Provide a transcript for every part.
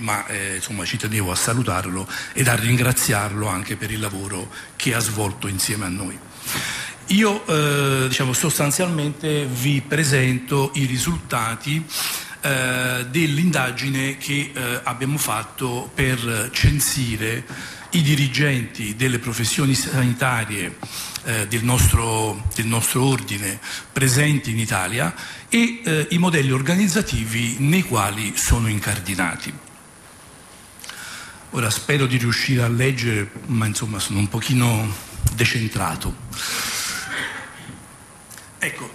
ma insomma ci tenevo a salutarlo ed a ringraziarlo anche per il lavoro che ha svolto insieme a noi. Io sostanzialmente vi presento i risultati dell'indagine che abbiamo fatto per censire i dirigenti delle professioni sanitarie del nostro ordine presenti in Italia e i modelli organizzativi nei quali sono incardinati. Ora spero di riuscire a leggere, ma insomma sono un pochino decentrato. Ecco,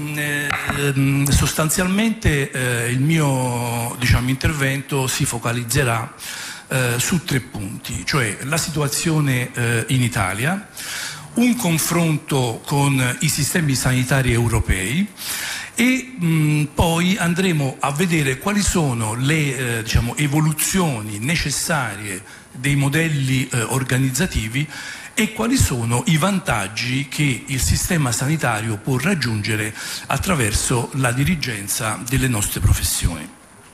sostanzialmente il mio intervento si focalizzerà su 3 punti, cioè la situazione in Italia, un confronto con i sistemi sanitari europei e poi andremo a vedere quali sono le evoluzioni necessarie dei modelli organizzativi e quali sono i vantaggi che il sistema sanitario può raggiungere attraverso la dirigenza delle nostre professioni.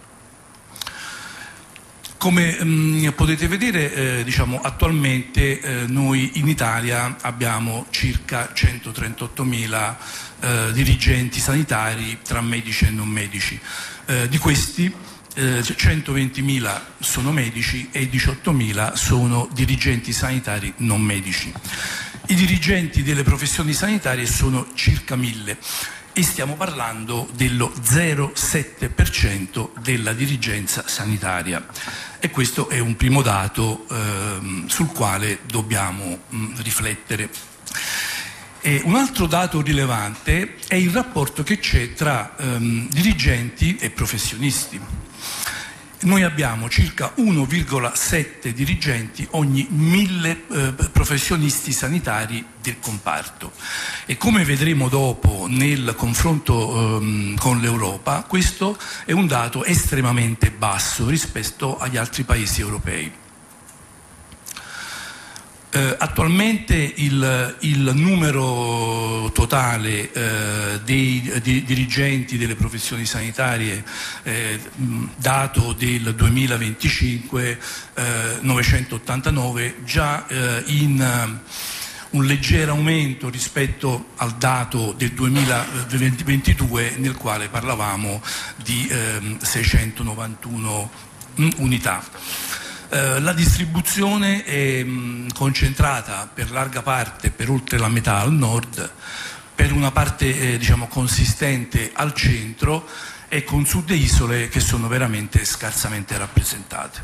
Come potete vedere, attualmente noi in Italia abbiamo circa 138.000 dirigenti sanitari tra medici e non medici. Di questi 120.000 sono medici e 18.000 sono dirigenti sanitari non medici. I dirigenti delle professioni sanitarie sono circa 1.000 e stiamo parlando dello 0,7% della dirigenza sanitaria. E questo è un primo dato sul quale dobbiamo riflettere. E un altro dato rilevante è il rapporto che c'è tra dirigenti e professionisti. Noi abbiamo circa 1,7 dirigenti ogni 1.000 professionisti sanitari del comparto e come vedremo dopo nel confronto con l'Europa, questo è un dato estremamente basso rispetto agli altri paesi europei. Attualmente il numero totale dei dirigenti delle professioni sanitarie dato del 2025 989 già in un leggero aumento rispetto al dato del 2022 nel quale parlavamo di 691 unità. La distribuzione è concentrata per larga parte, per oltre la metà al nord, per una parte consistente al centro e con sud e isole che sono veramente scarsamente rappresentate.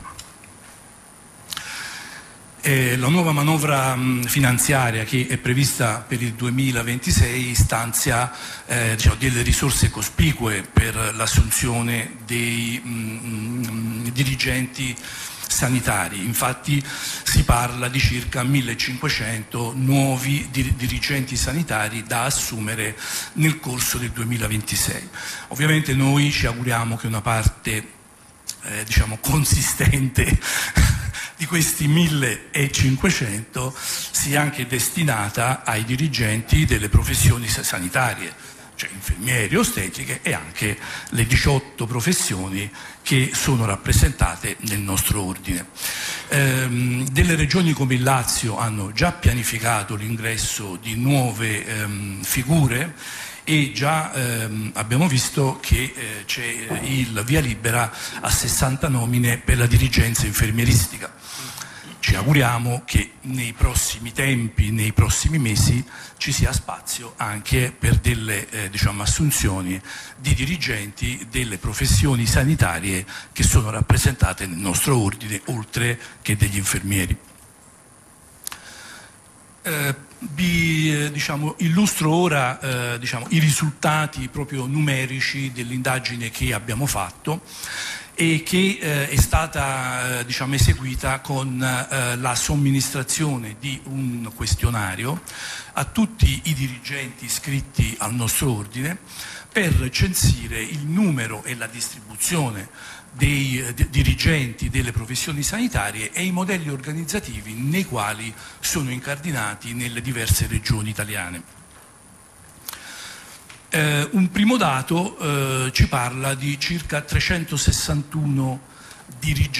La nuova manovra finanziaria che è prevista per il 2026 stanzia delle risorse cospicue per l'assunzione dei dirigenti sanitari. Infatti si parla di circa 1.500 nuovi dirigenti sanitari da assumere nel corso del 2026. Ovviamente noi ci auguriamo che una parte consistente di questi 1.500 sia anche destinata ai dirigenti delle professioni sanitarie, cioè infermieri, ostetriche e anche le 18 professioni che sono rappresentate nel nostro ordine. Delle regioni come il Lazio hanno già pianificato l'ingresso di nuove figure e già abbiamo visto che c'è il via libera a 60 nomine per la dirigenza infermieristica. Ci auguriamo che nei prossimi tempi, nei prossimi mesi, ci sia spazio anche per delle assunzioni di dirigenti delle professioni sanitarie che sono rappresentate nel nostro ordine, oltre che degli infermieri. Vi illustro ora i risultati proprio numerici dell'indagine che abbiamo fatto e che è stata eseguita con la somministrazione di un questionario a tutti i dirigenti iscritti al nostro ordine per censire il numero e la distribuzione dei dirigenti delle professioni sanitarie e i modelli organizzativi nei quali sono incardinati nelle diverse regioni italiane. Un primo dato ci parla di circa 361 dirigenti